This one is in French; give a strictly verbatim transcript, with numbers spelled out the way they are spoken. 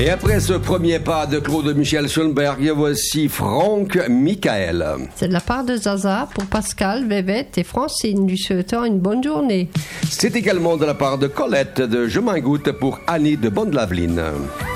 Et après ce premier pas de Claude Michel Schoenberg, voici Franck Michael. C'est de la part de Zaza pour Pascal, Vévette et Francine, lui souhaitant une bonne journée. C'est également de la part de Colette de Je m'en goûte pour Annie de Bonne-Laveline.